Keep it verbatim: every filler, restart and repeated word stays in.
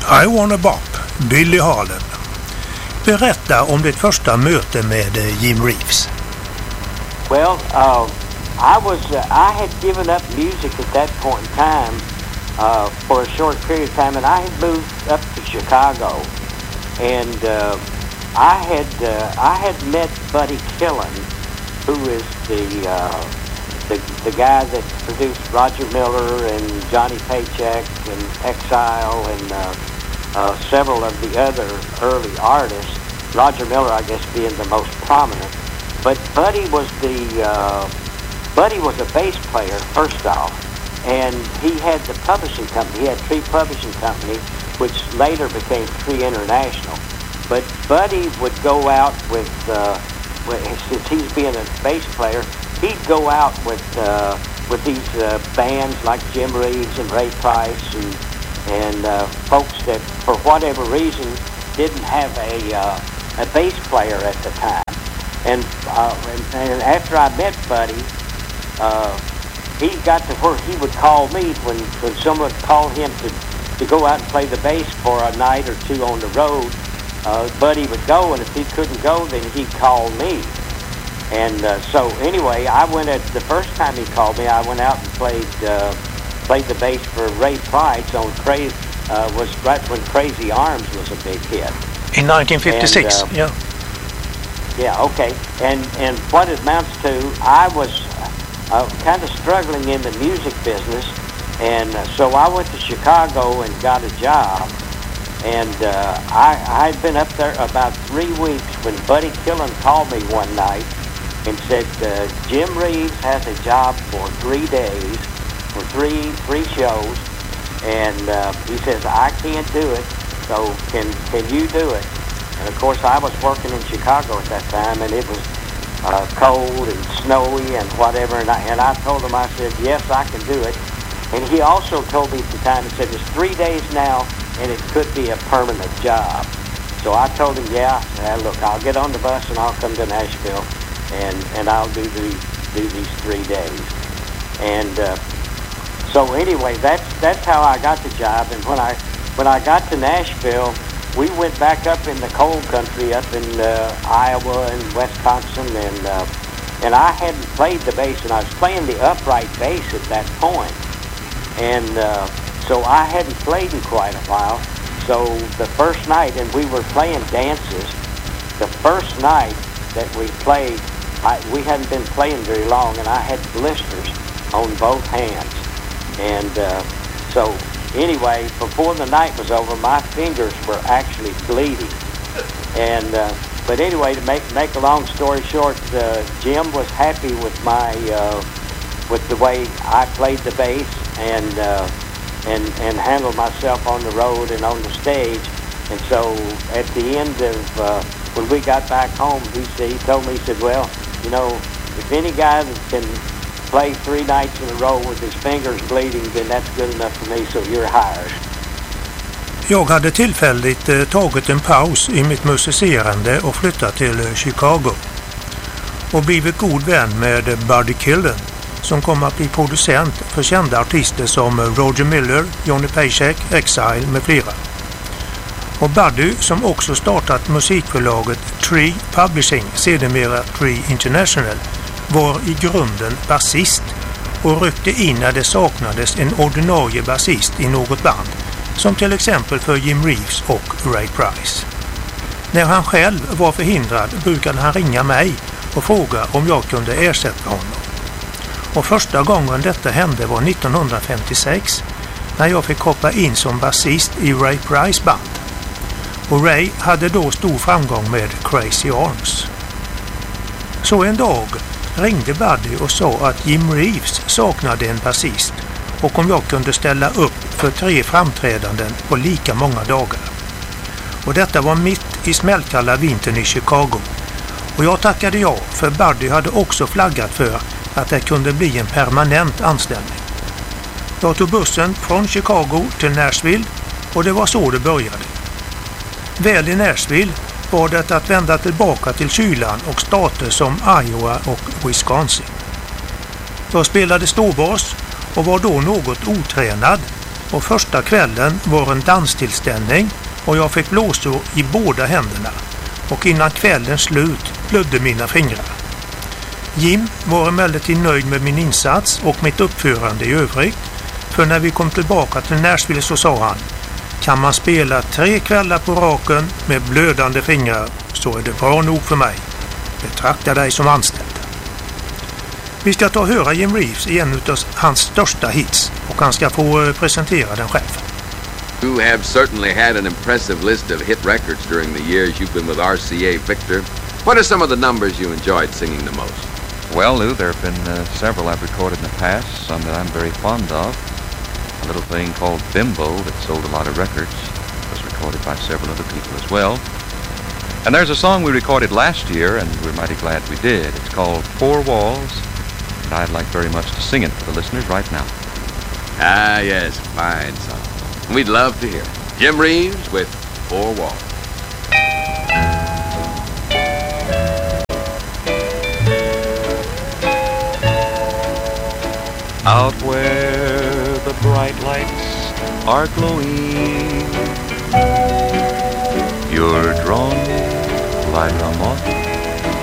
I Wanna Bop, Billy Harlan. Berätta om ditt första möte med Jim Reeves. Well, uh, I was uh, I had given up music at that point in time uh, for a short period of time, and I had moved up to Chicago, and uh, I had uh, I had met Buddy Killen, who is the uh, the the guy that produced Roger Miller and Johnny Paycheck and Exile and uh, uh, several of the other early artists. Roger Miller, I guess, being the most prominent. But Buddy was the uh, Buddy was a bass player first off, and he had the publishing company. He had Tree Publishing Company, which later became Tree International. But Buddy would go out with, uh, with since he's being a bass player, he'd go out with uh, with these uh, bands like Jim Reeves and Ray Price and and uh, folks that, for whatever reason, didn't have a uh, a bass player at the time. And, uh, and, and after I met Buddy, uh, he got to where he would call me when, when someone called him to, to go out and play the bass for a night or two on the road. Uh, Buddy would go, and if he couldn't go, then he'd call me. And uh, so anyway, I went at the first time he called me, I went out and played uh, played the bass for Ray Price on Crazy, uh, was right when Crazy Arms was a big hit. In nineteen fifty-six, and, uh, yeah. Yeah, okay. And and what it amounts to, I was uh, kind of struggling in the music business, and uh, so I went to Chicago and got a job. And uh, I I'd been up there about three weeks when Buddy Killen called me one night and said, uh, Jim Reeves has a job for three days, for three three shows, and uh, he says, I can't do it, so can can you do it? And of course, I was working in Chicago at that time, and it was uh, cold and snowy and whatever. And I, and I told him, I said, yes, I can do it. And he also told me at the time, he said, it's three days now, and it could be a permanent job. So I told him, yeah, uh, look, I'll get on the bus and I'll come to Nashville, and, and I'll do these do these three days. And uh, so anyway, that's that's how I got the job. And when I when I got to Nashville, we went back up in the cold country, up in uh, Iowa and Wisconsin, and uh, and I hadn't played the bass, and I was playing the upright bass at that point, and uh, so I hadn't played in quite a while. So the first night, and we were playing dances, the first night that we played, I, we hadn't been playing very long, and I had blisters on both hands, and uh, so. Anyway, before the night was over, my fingers were actually bleeding. And uh, but anyway, to make make a long story short, uh, Jim was happy with my uh, with the way I played the bass and uh, and and handled myself on the road and on the stage. And so at the end of uh, when we got back home, he said, he told me, he said, well, you know, if any guy that can play three nights in a row with his fingers bleeding, then that's good enough for me, so you're hired. Jag hade tillfälligt eh, tagit en paus i mitt musicerande och flyttat till eh, Chicago. Och blivit god vän med Buddy Killen, som kom att bli producent för kända artister som Roger Miller, Johnny Paycheck, Exile med flera. Och Buddy, som också startat musikförlaget Tree Publishing, sedermera Tree International, var i grunden basist och ryckte in när det saknades en ordinarie basist i något band, som till exempel för Jim Reeves och Ray Price. När han själv var förhindrad brukade han ringa mig och fråga om jag kunde ersätta honom. Och första gången detta hände var nittonhundrafemtiosex, när jag fick hoppa in som basist i Ray Price band. Och Ray hade då stor framgång med Crazy Arms. Så en dag ringde Buddy och sa att Jim Reeves saknade en basist och om jag kunde ställa upp för tre framträdanden på lika många dagar. Och detta var mitt i smällkalla vintern i Chicago. Och jag tackade ja, för Buddy hade också flaggat för att det kunde bli en permanent anställning. Jag tog bussen från Chicago till Nashville och det var så det började. Väl i Nashville var det att vända tillbaka till kylan och stater som Iowa och Wisconsin. Jag spelade ståbas och var då något otränad, och första kvällen var en danstillställning och jag fick blåsor i båda händerna och innan kvällens slut blödde mina fingrar. Jim var emellertid nöjd med min insats och mitt uppförande i övrigt, för när vi kom tillbaka till Nashville så sa han: kan man spela tre kvällar på raken med blödande fingrar så är det bra nog för mig. Betrakta dig som anställd. Vi ska ta och höra Jim Reeves i en av hans största hits och han ska få presentera den själv. You have certainly had an impressive list of hit records during the years you've been with R C A Victor. What are some of the numbers you enjoyed singing the most? Well, Lou, there have been uh, several I've recorded in the past, some that I'm very fond of. A little thing called Bimbo that sold a lot of records was recorded by several other people as well. And there's a song we recorded last year, and we're mighty glad we did. It's called Four Walls, and I'd like very much to sing it for the listeners right now. Ah, yes, fine song. We'd love to hear it. Jim Reeves with Four Walls. Out where the bright lights are glowing,